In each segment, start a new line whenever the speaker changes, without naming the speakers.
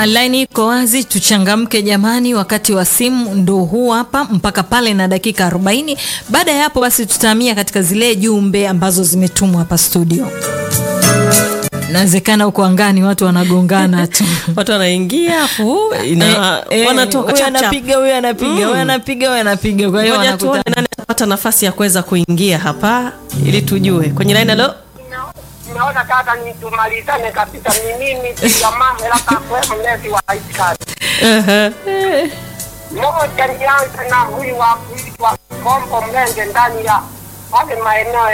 Line iko wazi, tuchangamke jamani, wakati wa simu ndo huu hapa mpaka pale na dakika 40. Baada ya hapo basi tutahamia katika zile jumbe ambazo zimetumwa hapa studio. Inawezekana huko angani watu wanagongana tu.
Watu wanaingia afu wanatoka
chap chap. Huyo anapiga. Kwa hiyo
wanakuta nani atapata nafasi ya kuweza kuingia hapa ili tujue. Kwenye line hello.
Naona kaka nitumalizane kabisa mimi jamaa hela kwa mlezi wa iskari. Moja nianze na huyu wa kuitwa Kombo Mlenge ndani ya pale maeneo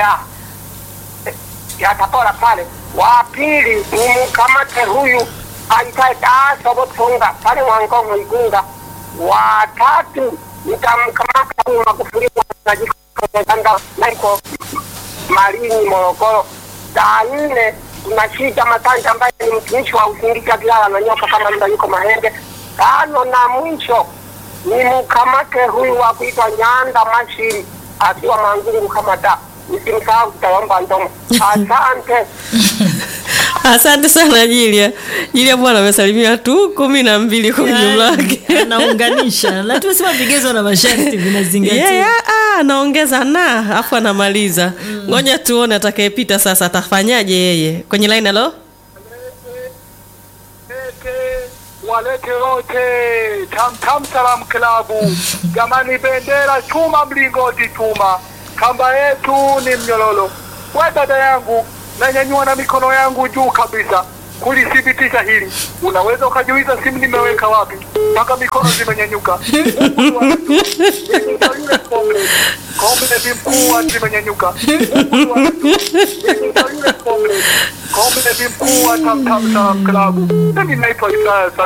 ya Tabora pale. Wa pili nimkamate huyu aitaye Daso Botunga pale Wangongo Igunga. Wa tatu nitamkamata huyu Magufuli na jikanda naiko Marini Morogoro. Nne tunashika Matanja ambaye ni mtumishi wa Usindika Bilala na nyoka kama ndio yuko Mahenge. Tano na mwisho ni mkamate huyu wa kuitwa Nyanda Mashiri akiwa Mangungu kama da. Nisimsahau Tawamba Ndoma. Asante.
Asante sana Jilia. Jilia bwana amesalimia tu 12 kwa jumla yake.
Anaunganisha. Na tumesema vigezo na masharti vinazingatiwa.
Anaongeza na afu anamaliza. Ngoja tuone atakayepita sasa atafanyaje yeye. Kwenye line hello.
Walete wote Tam Salam Klabu. Jamani bendera chuma mlingoti chuma. Kamba yetu ni mnyololo. Wewe dada yangu nanyanyua na mikono yangu juu kabisa kulithibitisha hili. Unaweza ukajiuliza simu nimeweka wapi mpaka mikono zimenyanyuka. Kombe mkuu zimenyanyuka. Kombe mkuu wa Tam Salam Klabu. Mimi naitwa Isaya.